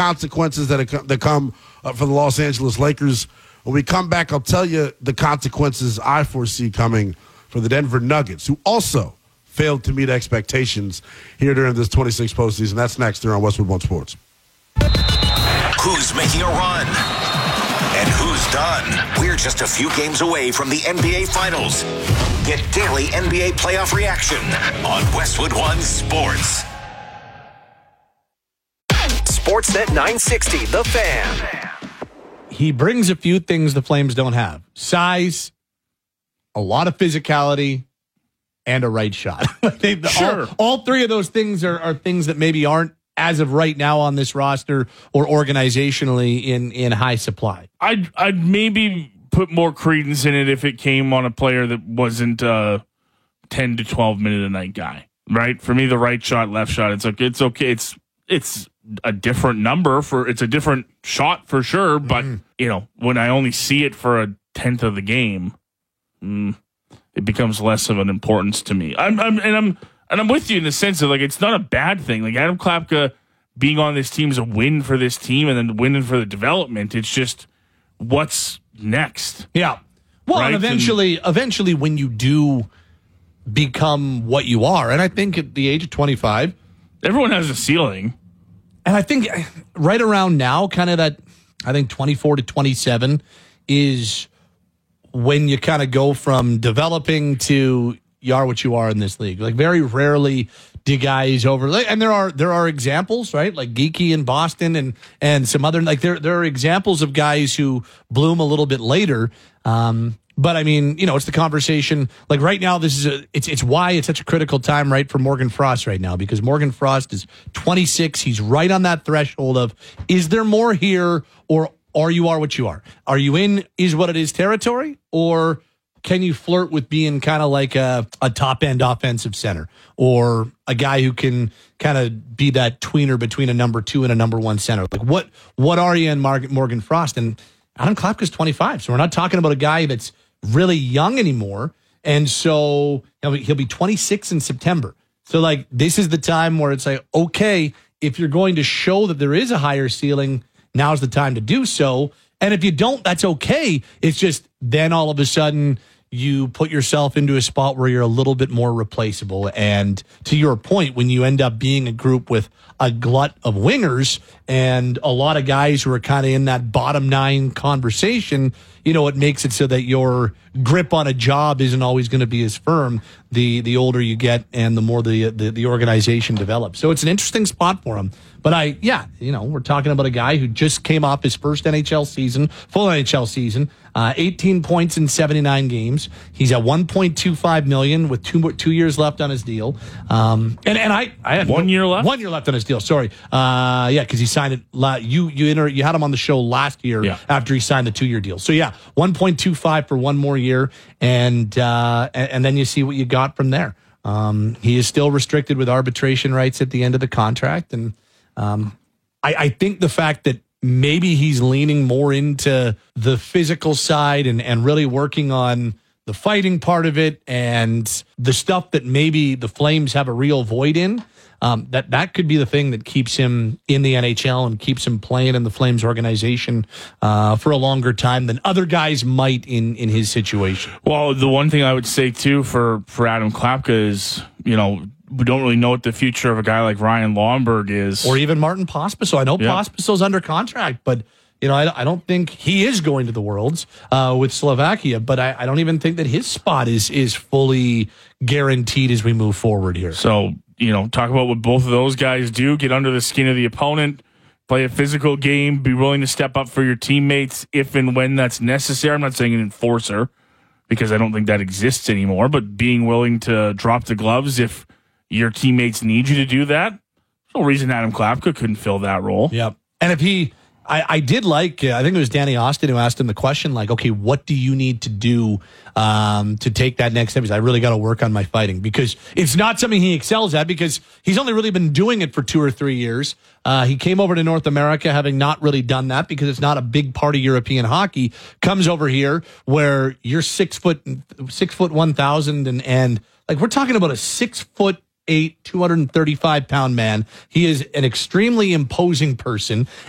consequences that come for the Los Angeles Lakers. When we come back, I'll tell you the consequences I foresee coming for the Denver Nuggets, who also failed to meet expectations here during this 26th postseason. That's next here on Westwood One Sports. Who's making a run? And who's done? We're just a few games away from the NBA Finals. Get daily NBA playoff reaction on Westwood One Sports. Sportsnet 960, The Fan. He brings a few things the Flames don't have. Size, a lot of physicality, and a right shot. Sure. All three of those things are things that maybe aren't, as of right now, on this roster or organizationally in high supply. I'd maybe put more credence in it if it came on a player that wasn't a 10 to 12 minute a night guy, right? For me, the right shot, left shot, it's okay. It's a different number it's a different shot for sure, but when I only see it for a tenth of the game, it becomes less of an importance to me. I'm with you in the sense of, like, it's not a bad thing. Like, Adam Klapka being on this team is a win for this team and then winning for the development. It's just what's next. Yeah. Well, right? And eventually when you do become what you are, and I think at the age of 25, everyone has a ceiling. And I think right around now, kind of that, I think 24 to 27 is when you kind of go from developing to you are what you are in this league. Like, very rarely do guys and there are examples, right? Like Geeky in Boston and some other, like there are examples of guys who bloom a little bit later. But I mean, it's the conversation. Like right now, it's why it's such a critical time, right, for Morgan Frost right now, because Morgan Frost is 26. He's right on that threshold of, is there more here, or you are what you are? Are you in is what it is territory, or can you flirt with being kind of like a top end offensive center, or a guy who can kind of be that tweener between a number 2 and a number 1 center? Like what are you in Morgan Frost? And Adam Klapka's 25, so we're not talking about a guy that's really young anymore. And so he'll be 26 in September. So, like, this is the time where it's like, okay, if you're going to show that there is a higher ceiling, now's the time to do so. And if you don't, that's okay. It's just then all of a sudden you put yourself into a spot where you're a little bit more replaceable. And to your point, when you end up being a group with a glut of wingers and a lot of guys who are kind of in that bottom 9 conversation, it makes it so that your grip on a job isn't always going to be as firm the older you get and the more the organization develops. So it's an interesting spot for him. But we're talking about a guy who just came off his first full NHL season, 18 points in 79 games. He's at $1.25 million with 2 years left on his deal. And I had 1 year left? 1 year left on his deal. Sorry. Because he signed it. You had him on the show last year after he signed the 2-year deal. So 1.25 for 1 more year, and then you see what you got from there. He is still restricted with arbitration rights at the end of the contract, and I think the fact that maybe he's leaning more into the physical side and really working on the fighting part of it and the stuff that maybe the Flames have a real void in, that could be the thing that keeps him in the NHL and keeps him playing in the Flames organization for a longer time than other guys might in his situation. Well, the one thing I would say, too, for Adam Klapka is, we don't really know what the future of a guy like Ryan Lomberg is. Or even Martin Pospisil. I know Pospisil's under contract, but I don't think he is going to the Worlds with Slovakia, but I don't even think that his spot is fully guaranteed as we move forward here. So, talk about what both of those guys do. Get under the skin of the opponent, play a physical game, be willing to step up for your teammates if and when that's necessary. I'm not saying an enforcer, because I don't think that exists anymore, but being willing to drop the gloves if your teammates need you to do that. There's no reason Adam Klapka couldn't fill that role. Yep. And if I did like, I think it was Danny Austin who asked him the question, like, okay, what do you need to do to take that next step? He's, I really got to work on my fighting, because it's not something he excels at, because he's only really been doing it for 2 or 3 years. He came over to North America having not really done that because it's not a big part of European hockey. Comes over here where you're 6 foot 1,000 and like, we're talking about a 6'8", 235-pound man. He is an extremely imposing person,